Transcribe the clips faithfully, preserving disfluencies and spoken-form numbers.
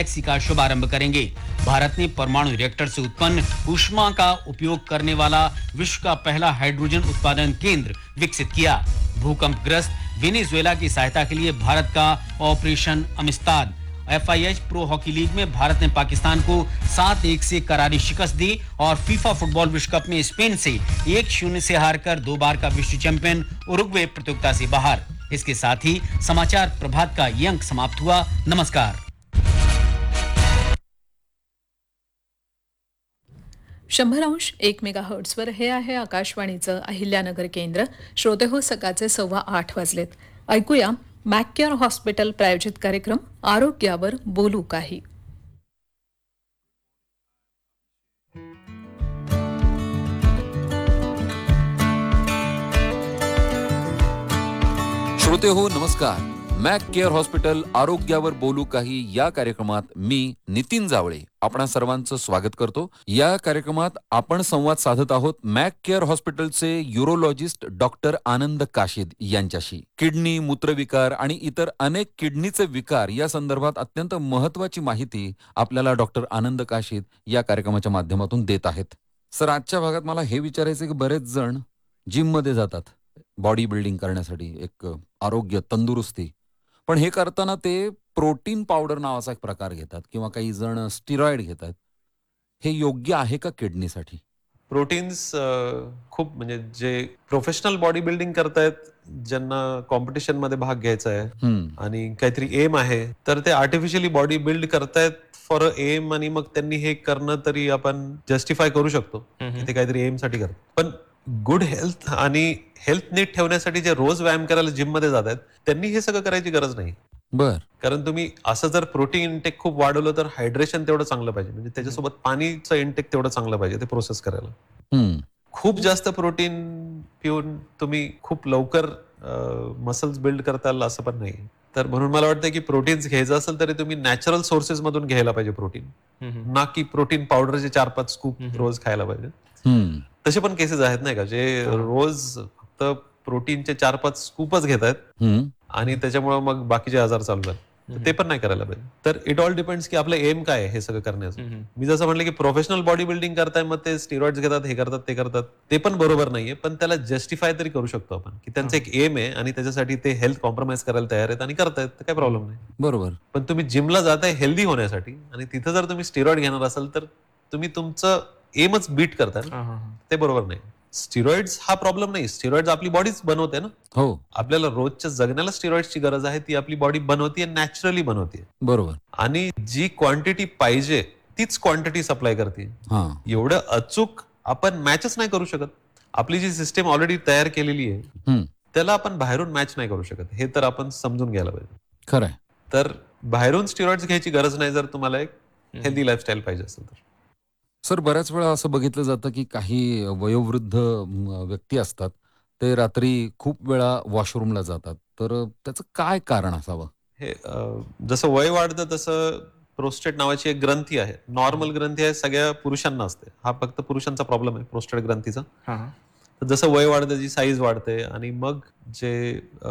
Galaxy का शुभारंभ करेंगे। भारत ने परमाणु रिएक्टर से उत्पन्न ऊष्मा का उपयोग करने वाला विश्व का पहला हाइड्रोजन उत्पादन केंद्र विकसित किया। भूकंपग्रस्त वेनेजुएला की सहायता के लिए भारत का operation अमिस्ताद। F I H pro hockey league में भारत ने पाकिस्तान को सात एक से करारी शिकस्त दी और फीफा फुटबॉल विश्व कप में स्पेन से एक शून्य से हारकर दो बार का विश्व चैंपियन उरुग्वे प्रतियोगिता से बाहर। इसके साथ ही समाचार प्रभात का ये अंक समाप्त हुआ। नमस्कार। शंभर अंश एक मेगाहर्ट्झवर हे आहे आकाशवाणीचं अहिल्यानगर केंद्र. श्रोते हो, सकाळचे सव्वा आठ वाजलेत. ऐकूया मॅककेअर हॉस्पिटल प्रायोजित कार्यक्रम आरोग्यावर बोलू काही. श्रोते हो नमस्कार. मॅक केअर हॉस्पिटल आरोग्यावर बोलू काही या कार्यक्रमात मी नितीन जावळे आपणा सर्वांचं स्वागत करतो. या कार्यक्रमात आपण संवाद साधत आहोत मॅक केअर हॉस्पिटलचे युरोलॉजिस्ट डॉक्टर आनंद काशीद यांच्याशी. किडनी, मूत्रविकार आणि इतर अनेक किडनीचे विकार या संदर्भात अत्यंत महत्वाची माहिती आपल्याला डॉक्टर आनंद काशीद या कार्यक्रमाच्या माध्यमातून देत आहेत. सर, आजच्या भागात मला हे विचारायचं की बरेच जण जिम मध्ये जातात बॉडी बिल्डिंग करण्यासाठी, एक आरोग्य तंदुरुस्ती, पण हे करताना ते प्रोटीन पावडर नावाचा एक प्रकार घेतात किंवा काही जण स्टिरॉइड घेतात. हे योग्य आहे का किडनीसाठी? प्रोटीन्स खूप म्हणजे जे प्रोफेशनल बॉडी बिल्डिंग करतायत, ज्यांना कॉम्पिटिशन मध्ये भाग घ्यायचा आहे आणि काहीतरी एम आहे, तर ते आर्टिफिशियली बॉडी बिल्ड करतायत फॉर अ एम, आणि मग त्यांनी हे करणं तरी आपण जस्टिफाय करू शकतो की ते काहीतरी एम साठी करतात. पण गुड हेल्थ आणि हेल्थ नीट ठेवण्यासाठी जे रोज व्यायाम करायला जिम मध्ये जात आहेत त्यांनी हे सगळं करायची गरज नाही. बर. कारण तुम्ही असं जर प्रोटीन इंटेक खूप वाढवलं तर हायड्रेशन तेवढं चांगलं पाहिजे, म्हणजे त्याच्यासोबत पाणीचं इंटेक तेवढं चांगलं पाहिजे ते प्रोसेस करायला. खूप जास्त प्रोटीन पिऊन तुम्ही खूप लवकर मसल्स बिल्ड करता असं पण नाही. तर म्हणून मला वाटतं की प्रोटीन्स घ्यायचं असेल तरी तुम्ही नॅचरल सोर्सेस मधून घ्यायला पाहिजे प्रोटीन, ना की प्रोटीन पावडरचे चार पाच स्कूप रोज खायला पाहिजे. तसे पण केसेस आहेत नाही का, जे रोज फक्त प्रोटीनचे चार पाच स्कूपच घेत आहेत आणि त्याच्यामुळे मग बाकीचे आजार चालू आहेत. ते पण नाही करायला पाहिजे. तर इट ऑल डिपेंड्स की आपलं एम काय आहे हे सगळं करण्याचं. मी जसं म्हणलं की प्रोफेशनल बॉडी बिल्डिंग करताय, मग ते स्टिरॉइड्स घेतात, हे करतात, ते करतात, ते पण बरोबर नाहीये. पण त्याला जस्टिफाय तरी करू शकतो आपण की त्यांचं एक एम आहे आणि त्याच्यासाठी ते हेल्थ कॉम्प्रोमाइज करायला तयार आहेत आणि करतायत, तर काही प्रॉब्लेम नाही. बरोबर. पण तुम्ही जिमला जाताय हेल्दी होण्यासाठी आणि तिथं जर तुम्ही स्टिरॉइड घेणार असाल तर तुम्ही तुमचं एमच बीट करताय, ते बरोबर नाही. स्टिरॉइड्स हा प्रॉब्लेम नाही. स्टिरॉइड्स आपली बॉडीच बनवते ना. हो. आपल्याला रोजच्या जगण्याला स्टिरॉइड्सची गरज आहे, ती आपली बॉडी बनवते, नॅचरली बनवते. बरोबर. आणि जी क्वांटिटी पाहिजे तीच क्वांटिटी सप्लाय करते. एवढं अचूक आपण मॅचच नाही करू शकत. आपली जी सिस्टीम ऑलरेडी तयार केलेली आहे त्याला आपण बाहेरून मॅच नाही करू शकत. हे तर आपण समजून घ्यायला पाहिजे. खरंय. तर बाहेरून स्टिरॉइड्स घ्यायची गरज नाही जर तुम्हाला एक हेल्दी लाईफस्टाईल पाहिजे असेल तर. सर, बऱ्याच वेळा असं बघितलं जातं की काही वयोवृद्ध व्यक्ती असतात, ते रात्री खूप वेळा वॉशरूमला जातात, तर त्याचं काय कारण असावं? हे जसं वय वाढतं तसं प्रोस्टेट नावाची एक ग्रंथी आहे, नॉर्मल ग्रंथी आहे, सगळ्या पुरुषांना असते. हा फक्त पुरुषांचा प्रॉब्लेम आहे प्रोस्टेट ग्रंथीचा. तर जसं वय वाढतं जी साईज वाढते आणि मग जे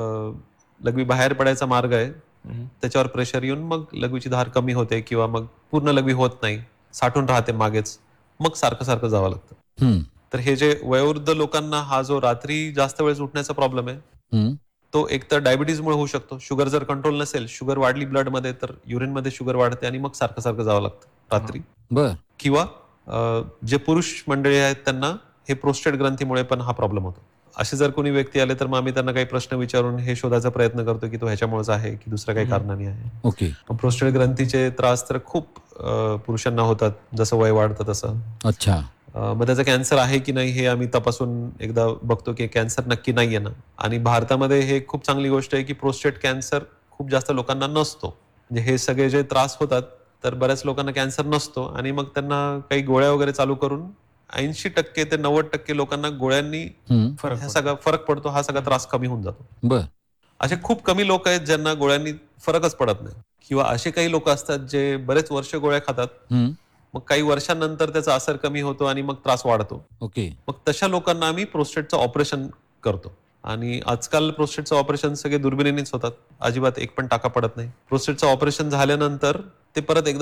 लघवी बाहेर पडायचा मार्ग आहे त्याच्यावर प्रेशर येऊन मग लघवीची धार कमी होते किंवा मग पूर्ण लघवी होत नाही, साठून राहते मागेच, मग सारखं सारखं जावं लागतं. तर हे जे वयोवृद्ध लोकांना हा जो रात्री जास्त वेळ उठण्याचा प्रॉब्लेम आहे तो एक तर डायबिटीजमुळे होऊ शकतो. शुगर जर कंट्रोल नसेल, शुगर वाढली ब्लड मध्ये तर युरिन मध्ये शुगर वाढते आणि मग सारखं सारखं जावं लागतं रात्री. बर. किंवा जे पुरुष मंडळी आहेत त्यांना हे प्रोस्टेट ग्रंथीमुळे पण हा प्रॉब्लेम होतो. असे जर कोणी व्यक्ती आले तर मग आम्ही त्यांना काही प्रश्न विचारून हे शोधायचा प्रयत्न करतो की तो ह्याच्यामुळेच आहे की दुसऱ्या काही कारणाने आहे. ओके. प्रोस्टेट ग्रंथीचे त्रास तर खूप पुरुषांना होतात जसं वय वाढतं तसं. अच्छा. मग त्याचा कॅन्सर आहे की नाही हे आम्ही तपासून एकदा बघतो की कॅन्सर नक्की नाहीये ना. आणि भारतामध्ये हे खूप चांगली गोष्ट आहे की प्रोस्टेट कॅन्सर खूप जास्त लोकांना नसतो. म्हणजे हे सगळे जे त्रास होतात तर बऱ्याच लोकांना कॅन्सर नसतो आणि मग त्यांना काही गोळ्या वगैरे चालू करून ऐंशी टक्के ते नव्वद टक्के लोकांना गोळ्यांनी हा सगळा फरक पडतो, हा सगळा त्रास कमी होऊन जातो. बर. असे खूप कमी लोक आहेत ज्यांना गोळ्यांनी फरकच पडत नाही. किंवा असे काही लोक असतात जे बरेच वर्ष गोळ्या खातात, मग काही वर्षांनंतर त्याचा असर कमी होतो आणि मग त्रास वाढतो. ओके. मग तशा लोकांना आम्ही प्रोस्टेटचं ऑपरेशन करतो. आणि आजकाल प्रोस्टेटचं ऑपरेशन सगळे दुर्बिणीनेच होतात, अजिबात एक पण टाका पडत नाही. प्रोस्टेटचं ऑपरेशन झाल्यानंतर ते परत एकदा